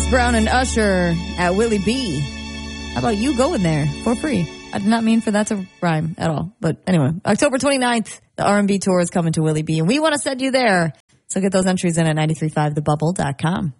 Brown and Usher at Willie B. How about you going there for free? I did not mean for that to rhyme at all. But anyway, October 29th, the R&B tour is coming to Willie B. And we want to send you there. So get those entries in at 935thebubble.com.